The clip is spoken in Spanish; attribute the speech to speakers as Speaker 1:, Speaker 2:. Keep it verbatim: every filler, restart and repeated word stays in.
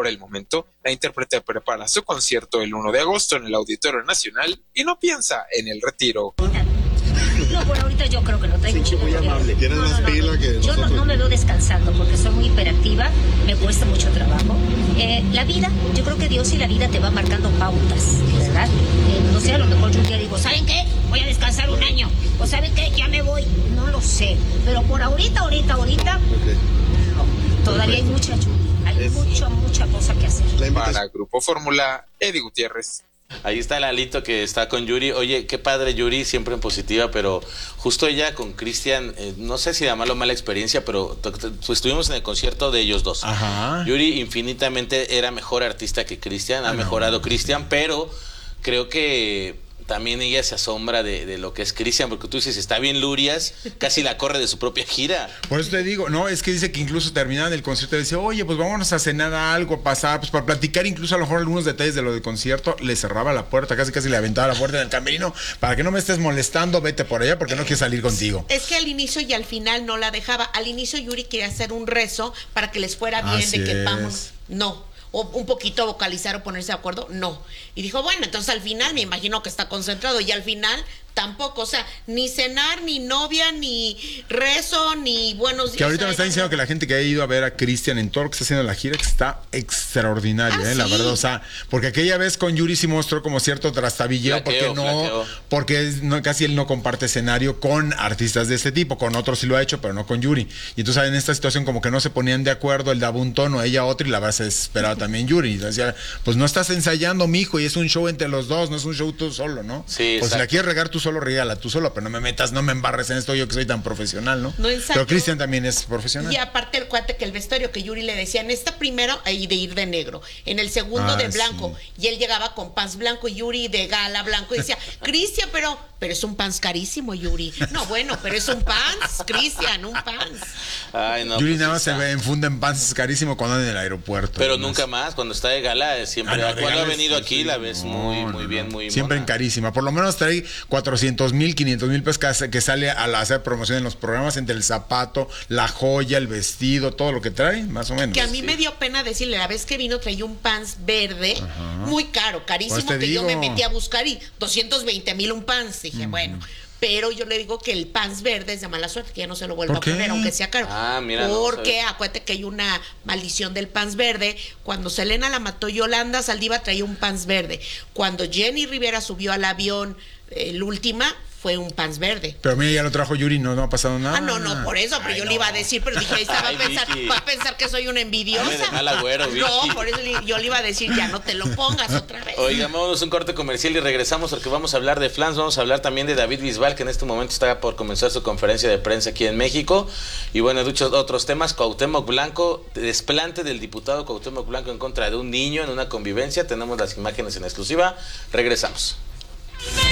Speaker 1: Por el momento, la intérprete prepara su concierto el uno de agosto en el Auditorio Nacional y no piensa en el retiro.
Speaker 2: No, por ahorita yo creo que no traigo
Speaker 3: sí, muy amable. Tienes
Speaker 2: no,
Speaker 3: más
Speaker 2: no,
Speaker 3: pila
Speaker 2: no.
Speaker 3: que
Speaker 2: Yo no, no me veo descansando porque soy muy hiperactiva, me cuesta mucho trabajo. Eh, la vida, yo creo que Dios y la vida te va marcando pautas, ¿verdad? Eh, no sé, a lo mejor yo un día digo, ¿saben qué? Voy a descansar un año. O ¿saben qué? Ya me voy. No lo sé. Pero por ahorita, ahorita, ahorita, okay. no. Todavía hay mucha lluvia. Hay es... mucha, mucha cosa que hacer.
Speaker 1: Para Grupo Fórmula, Eddie Gutiérrez.
Speaker 4: Ahí está Lalito que está con Yuri. Oye, qué padre Yuri, siempre en positiva, pero justo ella con Cristian, eh, no sé si llamarlo mala experiencia, pero estuvimos en el concierto de ellos dos.
Speaker 5: Ajá.
Speaker 4: Yuri infinitamente era mejor artista que Cristian, ha ah, mejorado no. Cristian, pero creo que también ella se asombra de, de lo que es Cristian, porque tú dices, está bien Lurias, casi la corre de su propia gira.
Speaker 5: Por eso te digo, no, es que dice que incluso terminaban el concierto y dice, oye, pues vámonos a cenar algo, pasar, pues para platicar incluso a lo mejor algunos detalles de lo del concierto, le cerraba la puerta, casi casi le aventaba la puerta en el camerino, para que no me estés molestando, vete por allá porque no quiero salir contigo.
Speaker 6: Es que al inicio y al final no la dejaba, al inicio Yuri quería hacer un rezo para que les fuera bien,
Speaker 5: Así
Speaker 6: de que
Speaker 5: es.
Speaker 6: vamos, no. O un poquito vocalizar o ponerse de acuerdo, no. Y dijo, bueno, entonces al final me imagino que está concentrado y al final tampoco, o sea, ni cenar, ni novia, ni rezo, ni buenos días.
Speaker 5: Que ahorita me está diciendo que la gente que ha ido a ver a Cristian en todo lo que está haciendo la gira, que está extraordinaria,
Speaker 6: ah,
Speaker 5: eh,
Speaker 6: ¿sí?
Speaker 5: la verdad, o sea, porque aquella vez con Yuri sí mostró como cierto trastabilleo,
Speaker 4: flaqueo,
Speaker 5: porque no,
Speaker 4: flaqueo.
Speaker 5: porque no, casi él no comparte escenario con artistas de este tipo, con otros sí lo ha hecho, pero no con Yuri. Y entonces en esta situación como que no se ponían de acuerdo, él daba un tono, ella otro, y la verdad se desesperaba también Yuri. Y decía, pues no estás ensayando, mijo, y es un show entre los dos, no es un show tú solo, ¿no?
Speaker 4: Sí,
Speaker 5: pues si la quieres regar tú solo, regala tú solo, pero no me metas, no me embarres en esto yo que soy tan profesional, ¿no?
Speaker 6: No ensayo.
Speaker 5: Pero Cristian también es profesional.
Speaker 6: Y aparte el cuate que el vestuario que Yuri le decía, en esta primero hay de ir de negro, en el segundo
Speaker 5: Ah,
Speaker 6: de blanco,
Speaker 5: sí.
Speaker 6: y él llegaba con pants blanco y Yuri de gala blanco y decía, Cristian, pero, pero es un pants carísimo, Yuri. No, bueno, pero es un pants, Cristian, un pants.
Speaker 4: Ay, no,
Speaker 5: Yuri
Speaker 4: pues
Speaker 5: nada más
Speaker 4: está.
Speaker 5: se ve en funda en pants carísimo cuando anda en el aeropuerto.
Speaker 4: Pero
Speaker 5: además.
Speaker 4: nunca más, cuando está de gala, siempre,
Speaker 5: Ah, no, de
Speaker 4: cuando
Speaker 5: gala
Speaker 4: ha venido
Speaker 5: es-
Speaker 4: aquí,
Speaker 5: sí,
Speaker 4: la ves
Speaker 5: no,
Speaker 4: muy,
Speaker 5: no,
Speaker 4: muy
Speaker 5: no.
Speaker 4: bien, muy
Speaker 5: Siempre en
Speaker 4: mona.
Speaker 5: carísima. Por lo menos trae cuatrocientos mil, quinientos mil pesos que, hace- que sale al hacer promoción en los programas, entre el zapato, la joya, el vestido, todo lo que trae, más o menos.
Speaker 6: Que a mí
Speaker 4: Sí.
Speaker 6: me dio pena decirle, la vez que vino traía un pants verde,
Speaker 5: Ajá.
Speaker 6: muy caro, carísimo,
Speaker 5: Pues te
Speaker 6: que yo me
Speaker 5: digo.
Speaker 6: metí a buscar y doscientos veinte mil un pants. Dije, bueno, pero yo le digo que el pants verde es de mala suerte, que ya no se lo vuelva a
Speaker 5: ¿Por qué?
Speaker 6: poner, aunque sea caro.
Speaker 4: Ah, mira, no
Speaker 6: Porque
Speaker 4: sabía.
Speaker 6: acuérdate que hay una maldición del pants verde. Cuando Selena la mató, Yolanda Saldiva traía un pants verde. Cuando Jenny Rivera subió al avión, el última, fue un pants verde.
Speaker 5: Pero mira, ya lo trajo Yuri, no, no ha pasado nada.
Speaker 6: Ah, no, no, por eso, pero
Speaker 5: Ay,
Speaker 6: yo
Speaker 5: no.
Speaker 6: le iba a decir, pero dije, ahí va a
Speaker 4: Ay,
Speaker 6: pensar,
Speaker 4: Vicky.
Speaker 6: va a pensar que soy una envidiosa.
Speaker 4: Dale de mal agüero, Vicky.
Speaker 6: No, por eso le- yo le iba a decir, ya no te lo pongas otra vez.
Speaker 4: Oigan, vámonos a un corte comercial y regresamos porque vamos a hablar de Flans, vamos a hablar también de David Bisbal, que en este momento está por comenzar su conferencia de prensa aquí en México. Y bueno, muchos otros temas. Cuauhtémoc Blanco, desplante del diputado Cuauhtémoc Blanco en contra de un niño en una convivencia. Tenemos las imágenes en exclusiva. Regresamos.